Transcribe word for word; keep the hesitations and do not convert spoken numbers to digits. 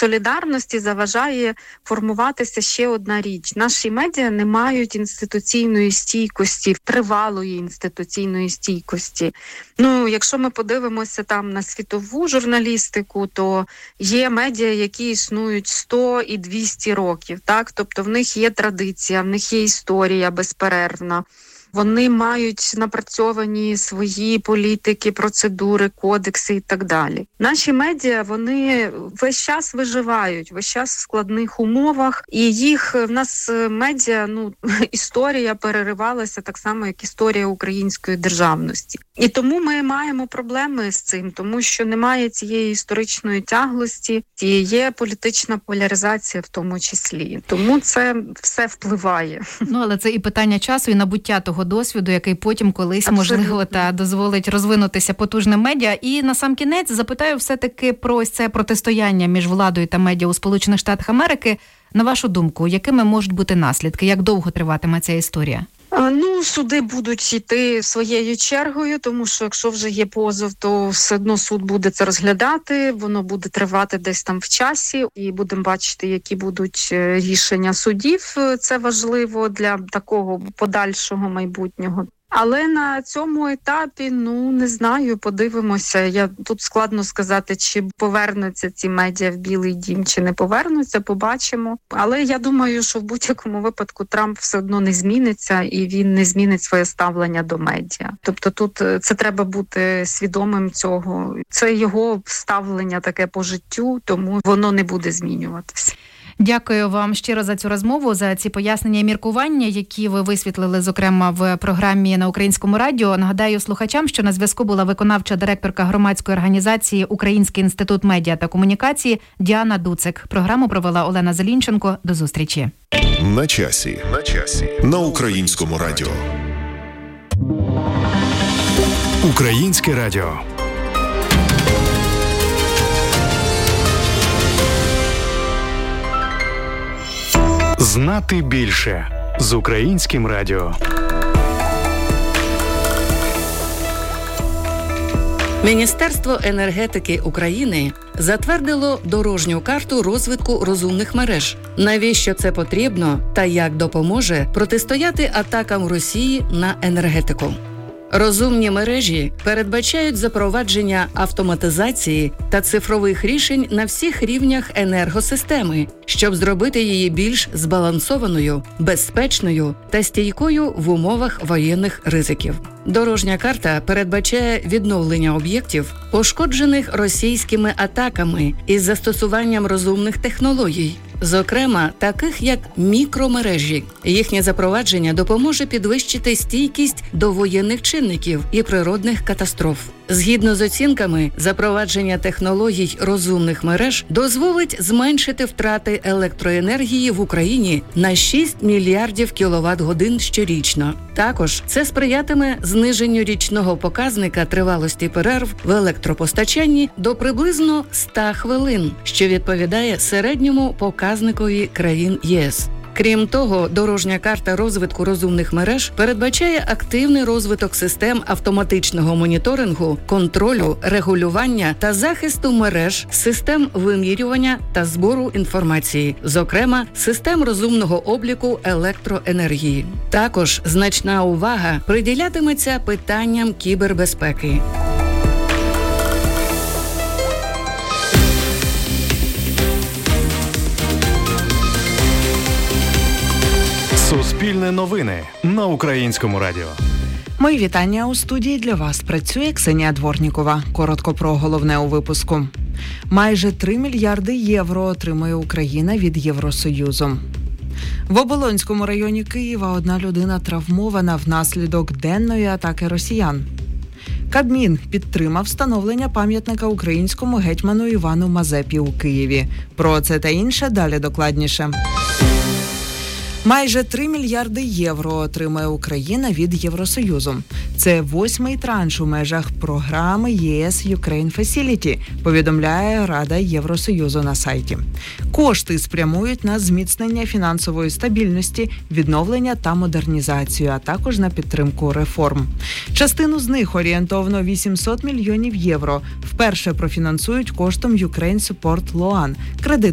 солідарності заважає формуватися ще одна річ. Наші медіа не мають інституційної стійкості, тривалої інституційної стійкості. Ну, якщо ми подивимося там на світову журналістику, то є медіа, які існують сто і двісті років, так? Тобто в них є традиція, в них є історія безперервна. Вони мають напрацьовані свої політики, процедури, кодекси і так далі. Наші медіа, вони весь час виживають, весь час в складних умовах. І їх, в нас медіа, ну, історія переривалася так само, як історія української державності. І тому ми маємо проблеми з цим, тому що немає цієї історичної тяглості, і є політична поляризація в тому числі. Тому це все впливає. Ну, але це і питання часу, і набуття того досвіду, який потім колись, Абсолютно. можливо, та дозволить розвинутися потужним медіа. І на сам кінець запитаю все-таки про ось це протистояння між владою та медіа у Сполучених Штатах Америки. На вашу думку, якими можуть бути наслідки? Як довго триватиме ця історія? Ну, суди будуть йти своєю чергою, тому що якщо вже є позов, то все одно суд буде це розглядати, воно буде тривати десь там в часі, і будемо бачити, які будуть рішення судів. Це важливо для такого подальшого майбутнього. Але на цьому етапі, ну, не знаю, подивимося. Я тут складно сказати, чи повернуться ці медіа в Білий дім, чи не повернуться, побачимо. Але я думаю, що в будь-якому випадку Трамп все одно не зміниться, і він не змінить своє ставлення до медіа. Тобто тут це треба бути свідомим цього. Це його ставлення таке по життю, тому воно не буде змінюватися. Дякую вам щиро за цю розмову, за ці пояснення і міркування, які ви висвітлили, зокрема, в програмі на Українському радіо. Нагадаю слухачам, що на зв'язку була виконавча директорка громадської організації «Український інститут медіа та комунікації» Діана Дуцик. Програму провела Олена Зелінченко. До зустрічі. На часі. На часі. На Українському радіо. Українське радіо. Знати більше з Українським радіо. Міністерство енергетики України затвердило дорожню карту розвитку розумних мереж. Навіщо це потрібно та як допоможе протистояти атакам Росії на енергетику? Розумні мережі передбачають запровадження автоматизації та цифрових рішень на всіх рівнях енергосистеми, щоб зробити її більш збалансованою, безпечною та стійкою в умовах воєнних ризиків. Дорожня карта передбачає відновлення об'єктів, пошкоджених російськими атаками із застосуванням розумних технологій, зокрема таких як мікромережі. Їхнє запровадження допоможе підвищити стійкість до воєнних чинників і природних катастроф. Згідно з оцінками, запровадження технологій розумних мереж дозволить зменшити втрати електроенергії в Україні на шість мільярдів кіловат-годин щорічно. Також це сприятиме зниженню річного показника тривалості перерв в електропостачанні до приблизно ста хвилин, що відповідає середньому показникові країн ЄС. Крім того, дорожня карта розвитку розумних мереж передбачає активний розвиток систем автоматичного моніторингу, контролю, регулювання та захисту мереж, систем вимірювання та збору інформації, зокрема, систем розумного обліку електроенергії. Також значна увага приділятиметься питанням кібербезпеки. Суспільне новини на Українському радіо. Мої вітання. У студії для вас працює Ксенія Дворнікова. Коротко про головне у випуску. Майже три мільярди євро отримує Україна від Євросоюзу. В Оболонському районі Києва одна людина травмована внаслідок денної атаки росіян. Кабмін підтримав встановлення пам'ятника українському гетьману Івану Мазепі у Києві. Про це та інше далі докладніше. Майже три мільярди євро отримає Україна від Євросоюзу. Це восьмий транш у межах програми ЄС Ukraine Facility, повідомляє Рада Євросоюзу на сайті. Кошти спрямують на зміцнення фінансової стабільності, відновлення та модернізацію, а також на підтримку реформ. Частину з них, орієнтовно вісімсот мільйонів євро, вперше профінансують коштом Ukraine Support Loan – кредит